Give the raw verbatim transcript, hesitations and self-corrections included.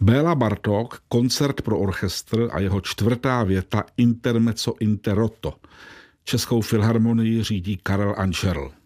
Béla Bartók, koncert pro orchestr a jeho čtvrtá věta Intermezzo Interrotto. Českou filharmonii řídí Karel Ančerl.